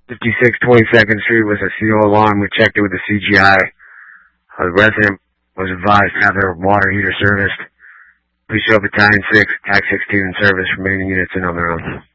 56 22nd Street was a CO alarm. We checked it with the CGI. The resident was advised to have their water heater serviced. Please show Battalion 6, TAC 16 in service, remaining units in on their own.